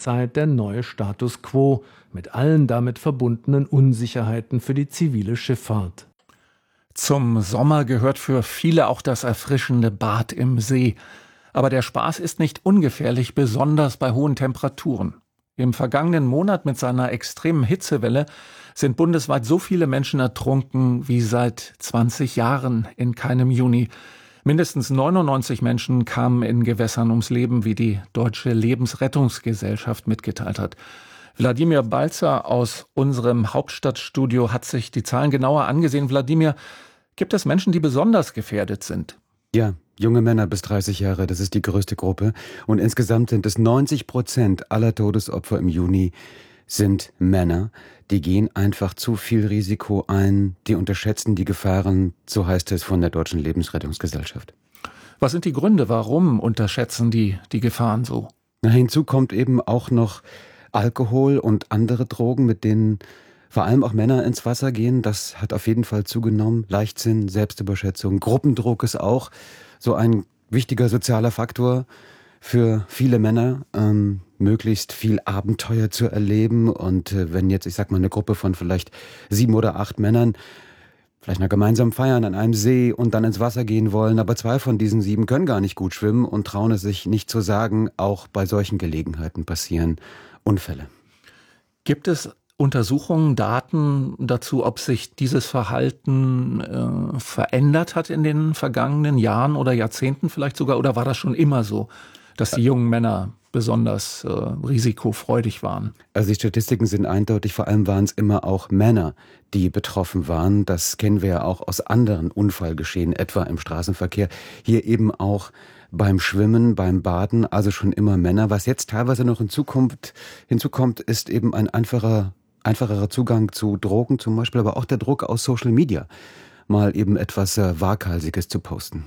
Derzeit der neue Status quo mit allen damit verbundenen Unsicherheiten für die zivile Schifffahrt. Zum Sommer gehört für viele auch das erfrischende Bad im See. Aber der Spaß ist nicht ungefährlich, besonders bei hohen Temperaturen. Im vergangenen Monat mit seiner extremen Hitzewelle sind bundesweit so viele Menschen ertrunken wie seit 20 Jahren in keinem Juni. Mindestens 99 Menschen kamen in Gewässern ums Leben, wie die Deutsche Lebensrettungsgesellschaft mitgeteilt hat. Wladimir Balzer aus unserem Hauptstadtstudio hat sich die Zahlen genauer angesehen. Wladimir, gibt es Menschen, die besonders gefährdet sind? Ja, junge Männer bis 30 Jahre, das ist die größte Gruppe. Und insgesamt sind es 90% aller Todesopfer im Juni sind Männer. Die gehen einfach zu viel Risiko ein, die unterschätzen die Gefahren, so heißt es von der Deutschen Lebensrettungsgesellschaft. Was sind die Gründe, warum unterschätzen die Gefahren so? Hinzu kommt eben auch noch Alkohol und andere Drogen, mit denen vor allem auch Männer ins Wasser gehen. Das hat auf jeden Fall zugenommen. Leichtsinn, Selbstüberschätzung, Gruppendruck ist auch so ein wichtiger sozialer Faktor für viele Männer, möglichst viel Abenteuer zu erleben. Und wenn jetzt, ich sag mal, eine Gruppe von vielleicht 7 oder 8 Männern vielleicht noch gemeinsam feiern an einem See und dann ins Wasser gehen wollen, aber 2 von diesen 7 können gar nicht gut schwimmen und trauen es sich nicht zu sagen, auch bei solchen Gelegenheiten passieren Unfälle. Gibt es Untersuchungen, Daten dazu, ob sich dieses Verhalten verändert hat in den vergangenen Jahren oder Jahrzehnten vielleicht sogar? Oder war das schon immer so, dass die jungen Männer besonders risikofreudig waren? Also die Statistiken sind eindeutig, vor allem waren es immer auch Männer, die betroffen waren. Das kennen wir ja auch aus anderen Unfallgeschehen, etwa im Straßenverkehr. Hier eben auch beim Schwimmen, beim Baden, also schon immer Männer. Was jetzt teilweise noch hinzukommt, ist eben ein einfacherer Zugang zu Drogen zum Beispiel, aber auch der Druck aus Social Media, mal eben etwas Waghalsiges zu posten.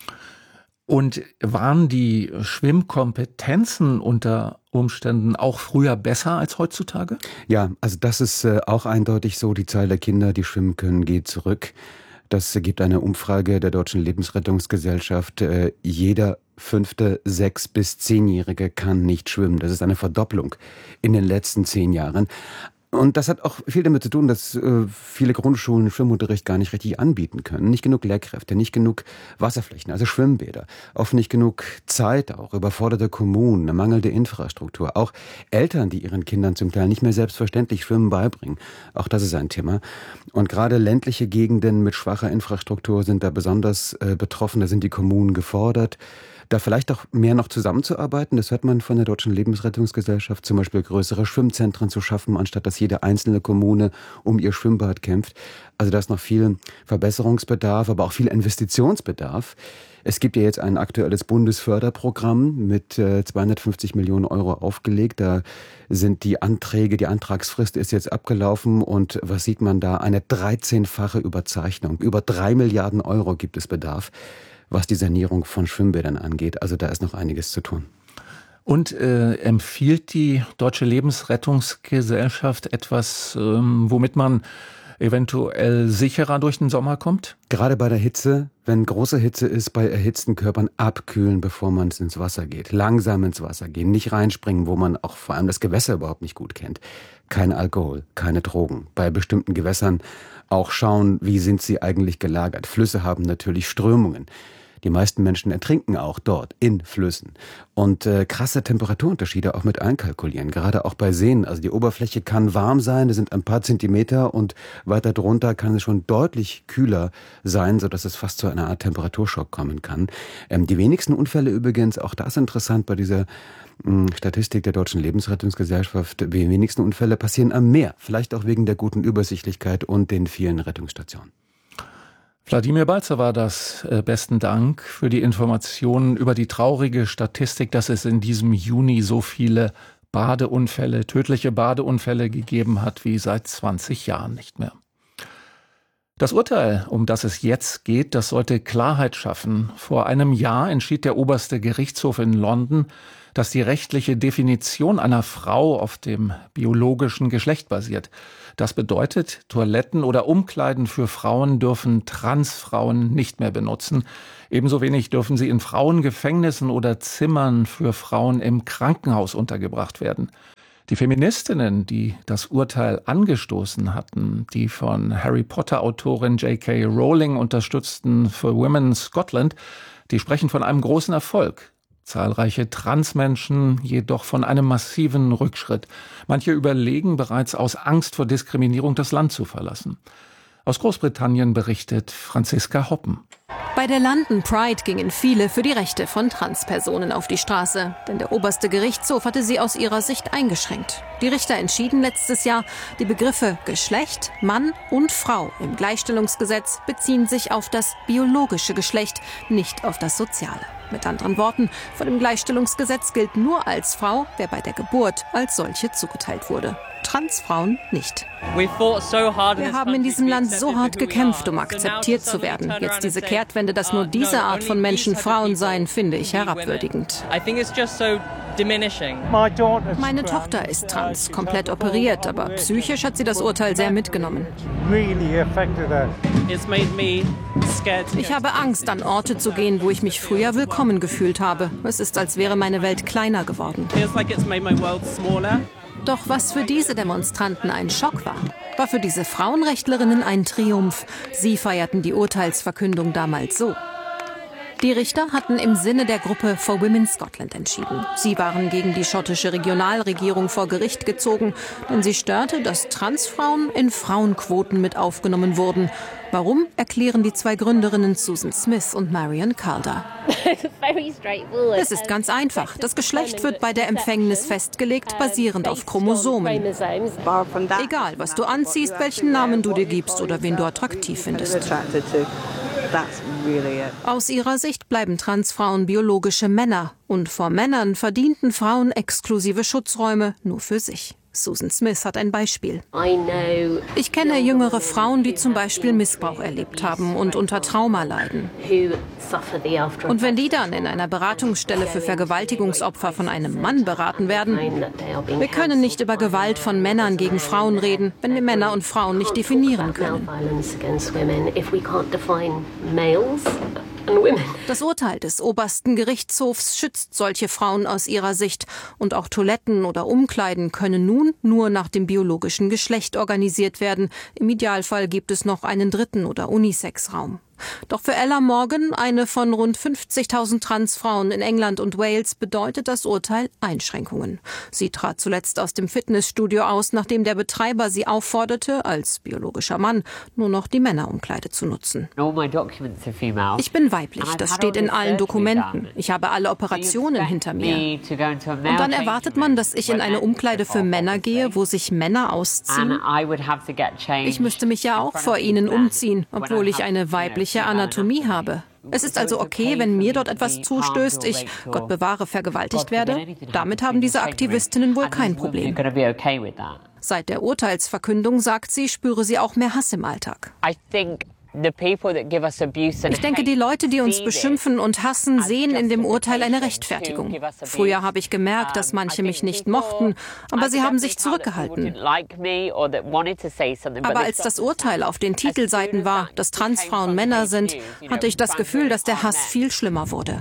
Und waren die Schwimmkompetenzen unter Umständen auch früher besser als heutzutage? Ja, also das ist auch eindeutig so. Die Zahl der Kinder, die schwimmen können, geht zurück. Das ergibt eine Umfrage der Deutschen Lebensrettungsgesellschaft. Jeder 5., 6- bis 10-Jährige kann nicht schwimmen. Das ist eine Verdopplung in den letzten 10 Jahren. Und das hat auch viel damit zu tun, dass viele Grundschulen Schwimmunterricht gar nicht richtig anbieten können. Nicht genug Lehrkräfte, nicht genug Wasserflächen, also Schwimmbäder. Oft nicht genug Zeit auch, überforderte Kommunen, eine mangelnde Infrastruktur. Auch Eltern, die ihren Kindern zum Teil nicht mehr selbstverständlich Schwimmen beibringen. Auch das ist ein Thema. Und gerade ländliche Gegenden mit schwacher Infrastruktur sind da besonders betroffen. Da sind die Kommunen gefordert, da vielleicht auch mehr noch zusammenzuarbeiten. Das hört man von der Deutschen Lebensrettungsgesellschaft, zum Beispiel größere Schwimmzentren zu schaffen, anstatt dass jede einzelne Kommune um ihr Schwimmbad kämpft. Also da ist noch viel Verbesserungsbedarf, aber auch viel Investitionsbedarf. Es gibt ja jetzt ein aktuelles Bundesförderprogramm mit 250 Millionen Euro aufgelegt. Da sind die Antragsfrist ist jetzt abgelaufen und was sieht man da? Eine 13-fache Überzeichnung. Über 3 Milliarden Euro gibt es Bedarf, was die Sanierung von Schwimmbädern angeht. Also da ist noch einiges zu tun. Und empfiehlt die Deutsche Lebensrettungsgesellschaft etwas, womit man eventuell sicherer durch den Sommer kommt? Gerade bei der Hitze, wenn große Hitze ist, bei erhitzten Körpern abkühlen, bevor man ins Wasser geht. Langsam ins Wasser gehen, nicht reinspringen, wo man auch vor allem das Gewässer überhaupt nicht gut kennt. Kein Alkohol, keine Drogen. Bei bestimmten Gewässern auch schauen, wie sind sie eigentlich gelagert. Flüsse haben natürlich Strömungen. Die meisten Menschen ertrinken auch dort in Flüssen. Und krasse Temperaturunterschiede auch mit einkalkulieren, gerade auch bei Seen. Also die Oberfläche kann warm sein, das sind ein paar Zentimeter und weiter drunter kann es schon deutlich kühler sein, sodass es fast zu einer Art Temperaturschock kommen kann. Die wenigsten Unfälle übrigens, auch das interessant bei dieser Statistik der Deutschen Lebensrettungsgesellschaft, die wenigsten Unfälle passieren am Meer. Vielleicht auch wegen der guten Übersichtlichkeit und den vielen Rettungsstationen. Wladimir Balzer war das. Besten Dank für die Informationen über die traurige Statistik, dass es in diesem Juni so viele tödliche Badeunfälle gegeben hat wie seit 20 Jahren nicht mehr. Das Urteil, um das es jetzt geht, das sollte Klarheit schaffen. Vor einem Jahr entschied der oberste Gerichtshof in London, dass die rechtliche Definition einer Frau auf dem biologischen Geschlecht basiert. Das bedeutet, Toiletten oder Umkleiden für Frauen dürfen Transfrauen nicht mehr benutzen. Ebenso wenig dürfen sie in Frauengefängnissen oder Zimmern für Frauen im Krankenhaus untergebracht werden. Die Feministinnen, die das Urteil angestoßen hatten, die von Harry Potter-Autorin J.K. Rowling unterstützten For Women Scotland, die sprechen von einem großen Erfolg. Zahlreiche Transmenschen jedoch von einem massiven Rückschritt. Manche überlegen bereits aus Angst vor Diskriminierung das Land zu verlassen. Aus Großbritannien berichtet Franziska Hoppen. Bei der London Pride gingen viele für die Rechte von Transpersonen auf die Straße, denn der oberste Gerichtshof hatte sie aus ihrer Sicht eingeschränkt. Die Richter entschieden letztes Jahr, die Begriffe Geschlecht, Mann und Frau im Gleichstellungsgesetz beziehen sich auf das biologische Geschlecht, nicht auf das soziale. Mit anderen Worten, vor dem Gleichstellungsgesetz gilt nur als Frau, wer bei der Geburt als solche zugeteilt wurde. Transfrauen nicht. Wir haben in diesem Land so hart gekämpft, um akzeptiert zu werden. Jetzt diese Kehrtwende, dass nur diese Art von Menschen Frauen seien, finde ich herabwürdigend. Meine Tochter ist trans, komplett operiert, aber psychisch hat sie das Urteil sehr mitgenommen. Ich habe Angst, an Orte zu gehen, wo ich mich früher willkommen gefühlt habe. Es ist, als wäre meine Welt kleiner geworden. Doch was für diese Demonstranten ein Schock war für diese Frauenrechtlerinnen ein Triumph. Sie feierten die Urteilsverkündung damals so. Die Richter hatten im Sinne der Gruppe For Women Scotland entschieden. Sie waren gegen die schottische Regionalregierung vor Gericht gezogen, denn sie störte, dass Transfrauen in Frauenquoten mit aufgenommen wurden. Warum, erklären die zwei Gründerinnen Susan Smith und Marion Calder. Es ist ganz einfach. Das Geschlecht wird bei der Empfängnis festgelegt, basierend auf Chromosomen. Egal, was du anziehst, welchen Namen du dir gibst oder wen du attraktiv findest. Aus ihrer Sicht bleiben Transfrauen biologische Männer. Und vor Männern verdienten Frauen exklusive Schutzräume nur für sich. Susan Smith hat ein Beispiel. Ich kenne jüngere Frauen, die zum Beispiel Missbrauch erlebt haben und unter Trauma leiden. Und wenn die dann in einer Beratungsstelle für Vergewaltigungsopfer von einem Mann beraten werden, wir können nicht über Gewalt von Männern gegen Frauen reden, wenn wir Männer und Frauen nicht definieren können. Das Urteil des obersten Gerichtshofs schützt solche Frauen aus ihrer Sicht. Und auch Toiletten oder Umkleiden können nun nur nach dem biologischen Geschlecht organisiert werden. Im Idealfall gibt es noch einen dritten oder Unisex-Raum. Doch für Ella Morgan, eine von rund 50.000 Transfrauen in England und Wales, bedeutet das Urteil Einschränkungen. Sie trat zuletzt aus dem Fitnessstudio aus, nachdem der Betreiber sie aufforderte, als biologischer Mann nur noch die Männerumkleide zu nutzen. Ich bin weiblich, das steht in allen Dokumenten. Ich habe alle Operationen hinter mir. Und dann erwartet man, dass ich in eine Umkleide für Männer gehe, wo sich Männer ausziehen. Ich müsste mich ja auch vor ihnen umziehen, obwohl ich eine weibliche Anatomie habe. Es ist also okay, wenn mir dort etwas zustößt, ich, Gott bewahre, vergewaltigt werde. Damit haben diese Aktivistinnen wohl kein Problem. Seit der Urteilsverkündung, sagt sie, spüre sie auch mehr Hass im Alltag. Ich denke, die Leute, die uns beschimpfen und hassen, sehen in dem Urteil eine Rechtfertigung. Früher habe ich gemerkt, dass manche mich nicht mochten, aber sie haben sich zurückgehalten. Aber als das Urteil auf den Titelseiten war, dass Transfrauen Männer sind, hatte ich das Gefühl, dass der Hass viel schlimmer wurde.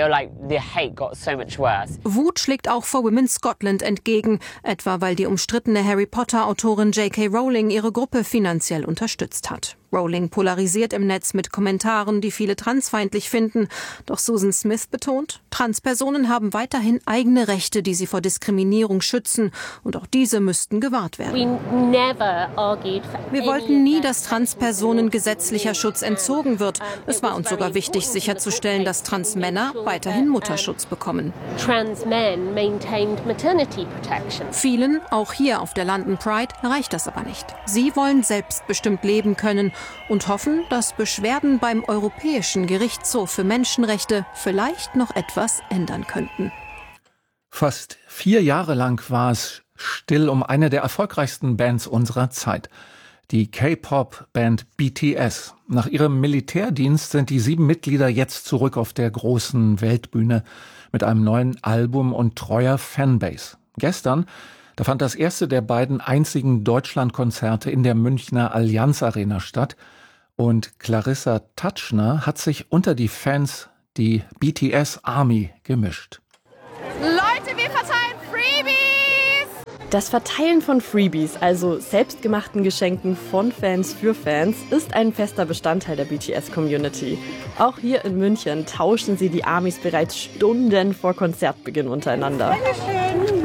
Wut schlägt auch For Women Scotland entgegen, etwa weil die umstrittene Harry Potter-Autorin J.K. Rowling ihre Gruppe finanziell unterstützt hat. Rowling polarisiert im Netz mit Kommentaren, die viele transfeindlich finden. Doch Susan Smith betont, Transpersonen haben weiterhin eigene Rechte, die sie vor Diskriminierung schützen. Und auch diese müssten gewahrt werden. Wir wollten nie, dass Transpersonen gesetzlicher Schutz entzogen wird. Es war uns sogar wichtig, sicherzustellen, dass Transmänner weiterhin Mutterschutz bekommen. Vielen, auch hier auf der London Pride, reicht das aber nicht. Sie wollen selbstbestimmt leben können und hoffen, dass Beschwerden beim Europäischen Gerichtshof für Menschenrechte vielleicht noch etwas ändern könnten. Fast 4 Jahre lang war es still um eine der erfolgreichsten Bands unserer Zeit. Die K-Pop-Band BTS. Nach ihrem Militärdienst sind die 7 Mitglieder jetzt zurück auf der großen Weltbühne mit einem neuen Album und treuer Fanbase. Gestern, da fand das erste der beiden einzigen Deutschlandkonzerte in der Münchner Allianz Arena statt. Und Clarissa Tatschner hat sich unter die Fans, die BTS Army, gemischt. Leute, wir verteilen Freebies! Das Verteilen von Freebies, also selbstgemachten Geschenken von Fans für Fans, ist ein fester Bestandteil der BTS-Community. Auch hier in München tauschen sie die Armys bereits Stunden vor Konzertbeginn untereinander. Dankeschön.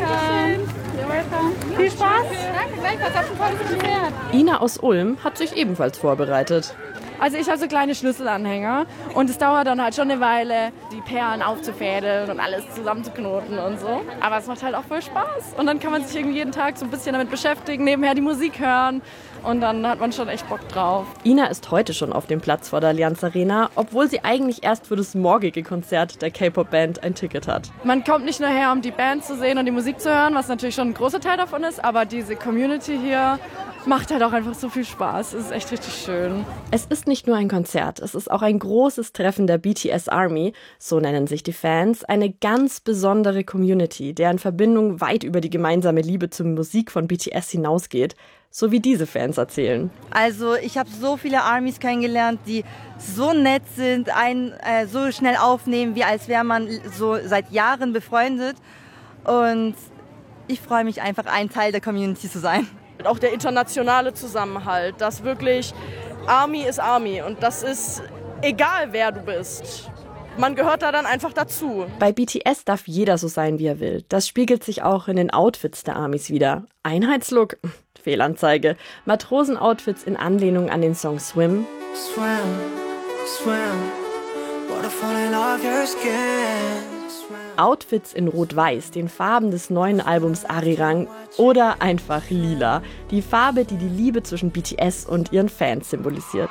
You're welcome. Viel Spaß. Danke, gleichfalls. Habt ein tolles Konzert. Ina aus Ulm hat sich ebenfalls vorbereitet. Also ich habe so kleine Schlüsselanhänger und es dauert dann halt schon eine Weile, die Perlen aufzufädeln und alles zusammenzuknoten und so. Aber es macht halt auch voll Spaß. Und dann kann man sich irgendwie jeden Tag so ein bisschen damit beschäftigen, nebenher die Musik hören und dann hat man schon echt Bock drauf. Ina ist heute schon auf dem Platz vor der Allianz Arena, obwohl sie eigentlich erst für das morgige Konzert der K-Pop-Band ein Ticket hat. Man kommt nicht nur her, um die Band zu sehen und die Musik zu hören, was natürlich schon ein großer Teil davon ist, aber diese Community hier macht halt auch einfach so viel Spaß. Es ist echt richtig schön. Es ist nicht nur ein Konzert, es ist auch ein großes Treffen der BTS Army, so nennen sich die Fans, eine ganz besondere Community, deren Verbindung weit über die gemeinsame Liebe zur Musik von BTS hinausgeht, so wie diese Fans erzählen. Also ich habe so viele Armys kennengelernt, die so nett sind, einen so schnell aufnehmen, wie als wäre man so seit Jahren befreundet. Und ich freue mich einfach, ein Teil der Community zu sein. Auch der internationale Zusammenhalt, dass wirklich Army ist Army und das ist egal, wer du bist. Man gehört da dann einfach dazu. Bei BTS darf jeder so sein, wie er will. Das spiegelt sich auch in den Outfits der Armys wider. Einheitslook? Fehlanzeige. Matrosenoutfits in Anlehnung an den Song Swim. Swim, swim, waterfalling off your skin. Outfits in Rot-Weiß, den Farben des neuen Albums Arirang, oder einfach Lila, die Farbe, die die Liebe zwischen BTS und ihren Fans symbolisiert.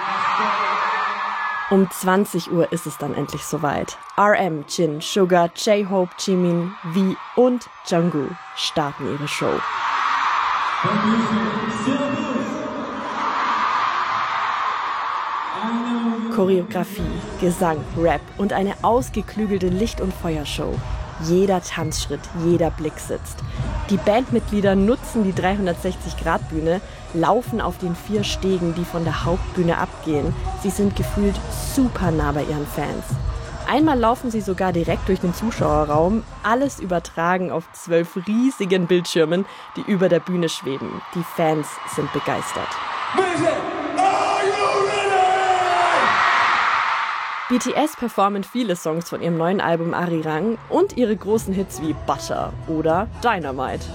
Um 20 Uhr ist es dann endlich soweit. RM, Jin, Sugar, J-Hope, Jimin, V und Jungkook starten ihre Show. Choreografie, Gesang, Rap und eine ausgeklügelte Licht- und Feuershow. Jeder Tanzschritt, jeder Blick sitzt. Die Bandmitglieder nutzen die 360-Grad-Bühne, laufen auf den 4 Stegen, die von der Hauptbühne abgehen. Sie sind gefühlt super nah bei ihren Fans. Einmal laufen sie sogar direkt durch den Zuschauerraum, alles übertragen auf 12 riesigen Bildschirmen, die über der Bühne schweben. Die Fans sind begeistert. BTS performen viele Songs von ihrem neuen Album Arirang und ihre großen Hits wie Butter oder Dynamite.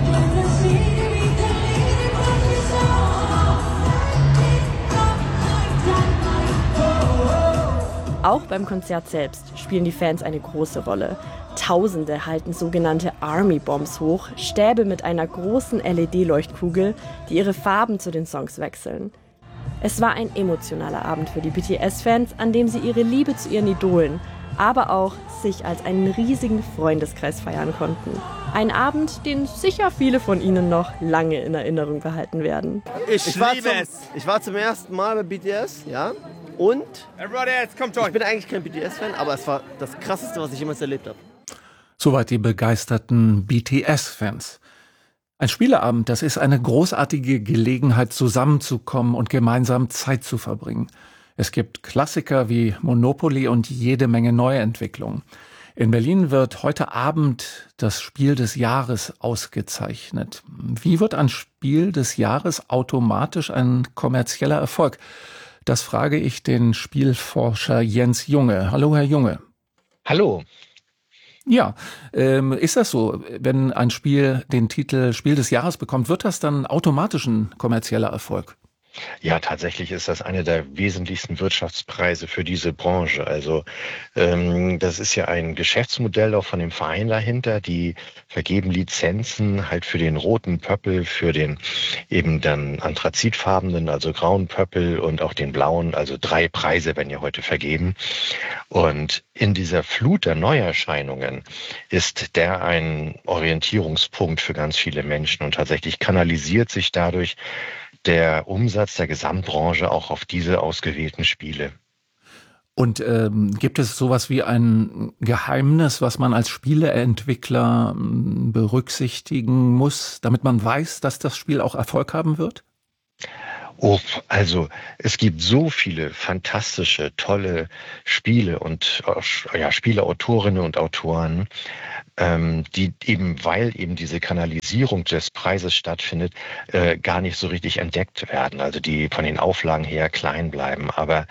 Auch beim Konzert selbst spielen die Fans eine große Rolle. Tausende halten sogenannte Army-Bombs hoch, Stäbe mit einer großen LED-Leuchtkugel, die ihre Farben zu den Songs wechseln. Es war ein emotionaler Abend für die BTS-Fans, an dem sie ihre Liebe zu ihren Idolen, aber auch sich als einen riesigen Freundeskreis feiern konnten. Ein Abend, den sicher viele von ihnen noch lange in Erinnerung behalten werden. Ich war zum ersten Mal bei BTS, ja. Und ich bin eigentlich kein BTS-Fan, aber es war das Krasseste, was ich jemals erlebt habe. Soweit die begeisterten BTS-Fans. Ein Spieleabend, das ist eine großartige Gelegenheit, zusammenzukommen und gemeinsam Zeit zu verbringen. Es gibt Klassiker wie Monopoly und jede Menge Neuentwicklungen. In Berlin wird heute Abend das Spiel des Jahres ausgezeichnet. Wie wird ein Spiel des Jahres automatisch ein kommerzieller Erfolg? Das frage ich den Spielforscher Jens Junge. Hallo, Herr Junge. Hallo. Ja, ist das so, wenn ein Spiel den Titel Spiel des Jahres bekommt, wird das dann automatisch ein kommerzieller Erfolg? Ja, tatsächlich ist das einer der wesentlichsten Wirtschaftspreise für diese Branche. Also das ist ja ein Geschäftsmodell auch von dem Verein dahinter. Die vergeben Lizenzen halt für den roten Pöppel, für den eben dann anthrazitfarbenen, also grauen Pöppel und auch den blauen. Also 3 Preise werden ja heute vergeben. Und in dieser Flut der Neuerscheinungen ist der ein Orientierungspunkt für ganz viele Menschen und tatsächlich kanalisiert sich dadurch der Umsatz der Gesamtbranche auch auf diese ausgewählten Spiele. Und gibt es sowas wie ein Geheimnis, was man als Spieleentwickler berücksichtigen muss, damit man weiß, dass das Spiel auch Erfolg haben wird? Oh, also es gibt so viele fantastische, tolle Spiele und Spieleautorinnen und Autoren, die eben, weil eben diese Kanalisierung des Preises stattfindet, gar nicht so richtig entdeckt werden, also die von den Auflagen her klein bleiben. Aber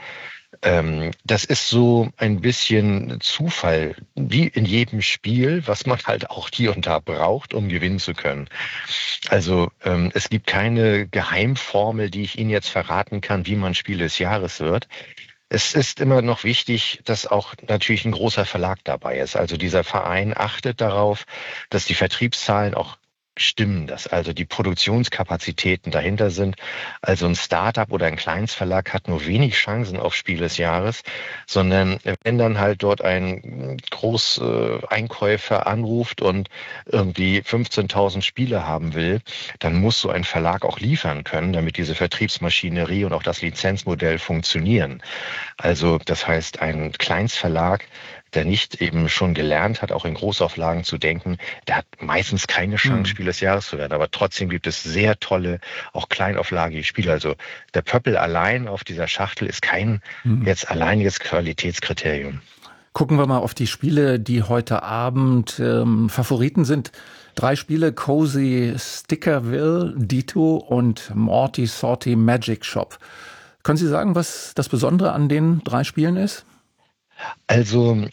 das ist so ein bisschen Zufall, wie in jedem Spiel, was man halt auch hier und da braucht, um gewinnen zu können. Also es gibt keine Geheimformel, die ich Ihnen jetzt verraten kann, wie man Spiel des Jahres wird. Es ist immer noch wichtig, dass auch natürlich ein großer Verlag dabei ist. Also dieser Verein achtet darauf, dass die Vertriebszahlen auch stimmen, dass also die Produktionskapazitäten dahinter sind. Also ein Startup oder ein Kleinstverlag hat nur wenig Chancen auf Spiel des Jahres, sondern wenn dann halt dort ein Großeinkäufer anruft und irgendwie 15.000 Spiele haben will, dann muss so ein Verlag auch liefern können, damit diese Vertriebsmaschinerie und auch das Lizenzmodell funktionieren. Also das heißt, ein Kleinstverlag, der nicht eben schon gelernt hat, auch in Großauflagen zu denken, der hat meistens keine Chance, Spiel des Jahres zu werden. Aber trotzdem gibt es sehr tolle, auch kleinauflagige Spiele. Also der Pöppel allein auf dieser Schachtel ist kein jetzt alleiniges Qualitätskriterium. Gucken wir mal auf die Spiele, die heute Abend Favoriten sind. 3 Spiele: Cozy Stickerville, Dito und Morty Sorty Magic Shop. Können Sie sagen, was das Besondere an den 3 Spielen ist? Also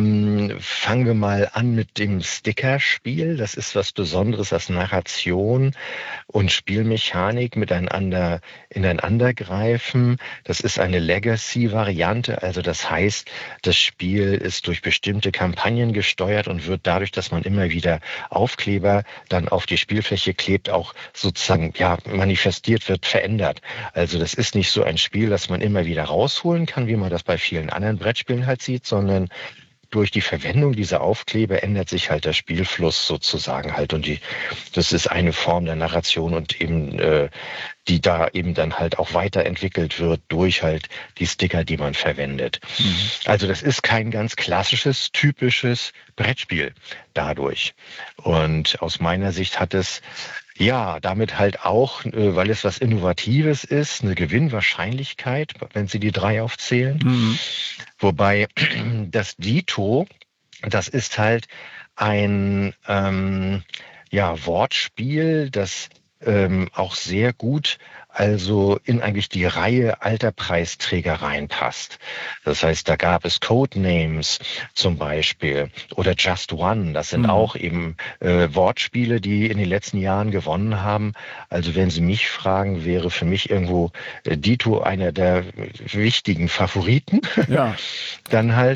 fangen wir mal an mit dem Stickerspiel. Das ist was Besonderes, das Narration und Spielmechanik miteinander ineinander greifen. Das ist eine Legacy-Variante. Also das heißt, das Spiel ist durch bestimmte Kampagnen gesteuert und wird dadurch, dass man immer wieder Aufkleber dann auf die Spielfläche klebt, auch sozusagen manifestiert wird, verändert. Also das ist nicht so ein Spiel, das man immer wieder rausholen kann, wie man das bei vielen anderen Brettspielen halt sieht, sondern durch die Verwendung dieser Aufkleber ändert sich halt der Spielfluss sozusagen halt, und das ist eine Form der Narration und eben die da eben dann halt auch weiterentwickelt wird durch halt die Sticker, die man verwendet. Also das ist kein ganz klassisches, typisches Brettspiel dadurch. Und aus meiner Sicht hat es damit halt auch, weil es was Innovatives ist, eine Gewinnwahrscheinlichkeit, wenn Sie die 3 aufzählen. Wobei das Dito, das ist halt ein Wortspiel, das auch sehr gut also in eigentlich die Reihe alter Preisträger reinpasst. Das heißt, da gab es Codenames zum Beispiel oder Just One. Das sind auch eben Wortspiele, die in den letzten Jahren gewonnen haben. Also wenn Sie mich fragen, wäre für mich irgendwo Dito einer der wichtigen Favoriten. Ja. Dann halt.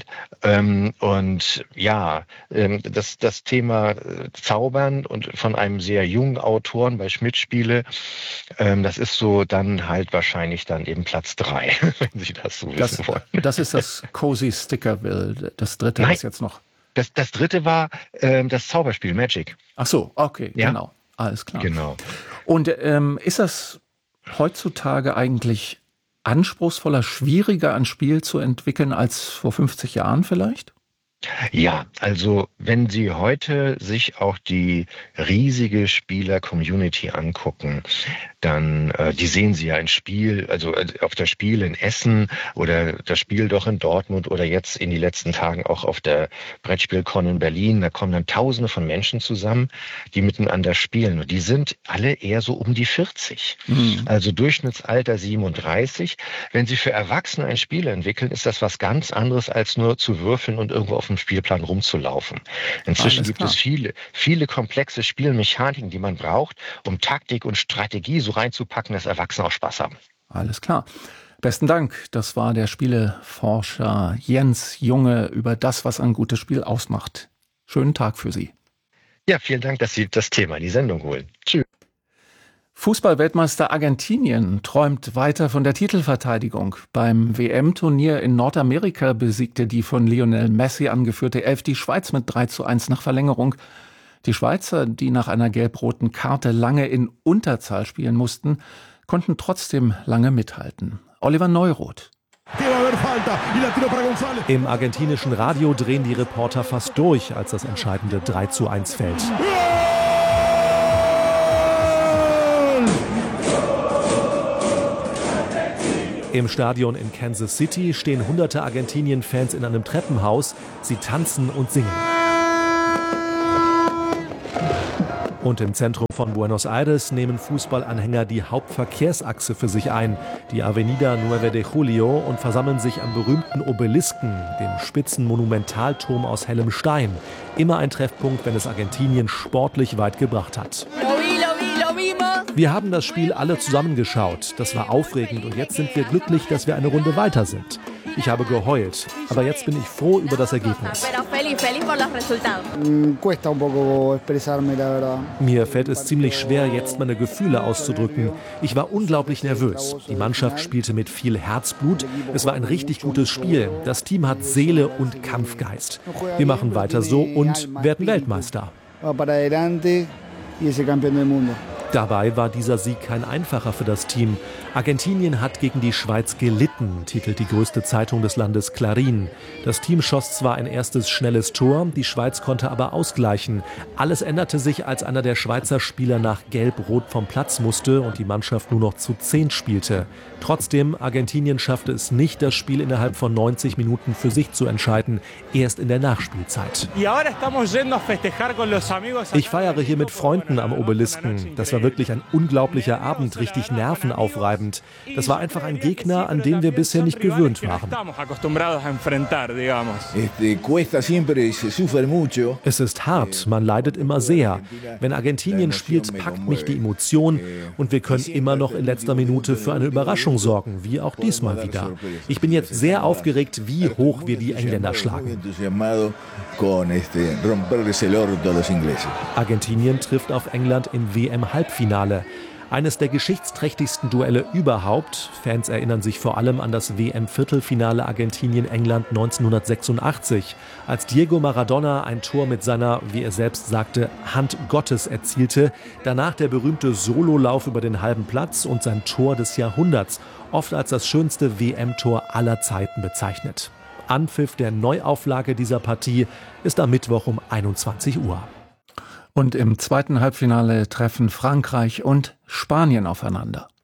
Das Thema Zaubern und von einem sehr jungen Autoren bei Schmidt-Spiele, das ist so dann halt wahrscheinlich dann eben Platz 3, wenn Sie das so wissen wollen. Das ist das Cozy Stickerville, das dritte ist jetzt noch. Das dritte war das Zauberspiel Magic. Ach so, okay, ja? Genau, alles klar. Genau. Und ist das heutzutage eigentlich anspruchsvoller, schwieriger, ein Spiel zu entwickeln als vor 50 Jahren vielleicht? Ja, also wenn Sie heute sich auch die riesige Spieler-Community angucken, dann die sehen Sie ja in Spiel, also auf das Spiel in Essen oder das Spiel doch in Dortmund oder jetzt in den letzten Tagen auch auf der Brettspielcon in Berlin. Da kommen dann Tausende von Menschen zusammen, die miteinander spielen. Und die sind alle eher so um die 40. Also Durchschnittsalter 37. Wenn Sie für Erwachsene ein Spiel entwickeln, ist das was ganz anderes als nur zu würfeln und irgendwo auf dem Spielplan rumzulaufen. Inzwischen gibt es viele komplexe Spielmechaniken, die man braucht, um Taktik und Strategie so reinzupacken, dass Erwachsene auch Spaß haben. Alles klar. Besten Dank. Das war der Spieleforscher Jens Junge über das, was ein gutes Spiel ausmacht. Schönen Tag für Sie. Ja, vielen Dank, dass Sie das Thema in die Sendung holen. Tschüss. Fußballweltmeister Argentinien träumt weiter von der Titelverteidigung. Beim WM-Turnier in Nordamerika besiegte die von Lionel Messi angeführte Elf die Schweiz mit 3:1 nach Verlängerung. Die Schweizer, die nach einer gelb-roten Karte lange in Unterzahl spielen mussten, konnten trotzdem lange mithalten. Oliver Neuroth. Im argentinischen Radio drehen die Reporter fast durch, als das entscheidende 3:1 fällt. Im Stadion in Kansas City stehen hunderte Argentinien-Fans in einem Treppenhaus. Sie tanzen und singen. Und im Zentrum von Buenos Aires nehmen Fußballanhänger die Hauptverkehrsachse für sich ein, die Avenida 9 de Julio, und versammeln sich am berühmten Obelisken, dem spitzen Monumentalturm aus hellem Stein. Immer ein Treffpunkt, wenn es Argentinien sportlich weit gebracht hat. Wir haben das Spiel alle zusammengeschaut. Das war aufregend und jetzt sind wir glücklich, dass wir eine Runde weiter sind. Ich habe geheult, aber jetzt bin ich froh über das Ergebnis. Mir fällt es ziemlich schwer, jetzt meine Gefühle auszudrücken. Ich war unglaublich nervös. Die Mannschaft spielte mit viel Herzblut. Es war ein richtig gutes Spiel. Das Team hat Seele und Kampfgeist. Wir machen weiter so und werden Weltmeister. Dabei war dieser Sieg kein einfacher für das Team. Argentinien hat gegen die Schweiz gelitten, titelt die größte Zeitung des Landes Clarín. Das Team schoss zwar ein erstes schnelles Tor, die Schweiz konnte aber ausgleichen. Alles änderte sich, als einer der Schweizer Spieler nach Gelb-Rot vom Platz musste und die Mannschaft nur noch zu 10 spielte. Trotzdem, Argentinien schaffte es nicht, das Spiel innerhalb von 90 Minuten für sich zu entscheiden, erst in der Nachspielzeit. Ich feiere hier mit Freunden am Obelisken. Das war wirklich ein unglaublicher Abend, richtig nervenaufreibend. Das war einfach ein Gegner, an den wir bisher nicht gewöhnt waren. Es ist hart, man leidet immer sehr. Wenn Argentinien spielt, packt mich die Emotion und wir können immer noch in letzter Minute für eine Überraschung sorgen, wie auch diesmal wieder. Ich bin jetzt sehr aufgeregt, wie hoch wir die Engländer schlagen. Argentinien trifft auf England im WM-Halbfinale. Eines der geschichtsträchtigsten Duelle überhaupt. Fans erinnern sich vor allem an das WM-Viertelfinale Argentinien-England 1986, als Diego Maradona ein Tor mit seiner, wie er selbst sagte, Hand Gottes erzielte. Danach der berühmte Sololauf über den halben Platz und sein Tor des Jahrhunderts, oft als das schönste WM-Tor aller Zeiten bezeichnet. Anpfiff der Neuauflage dieser Partie ist am Mittwoch um 21 Uhr. Und im zweiten Halbfinale treffen Frankreich und Spanien aufeinander.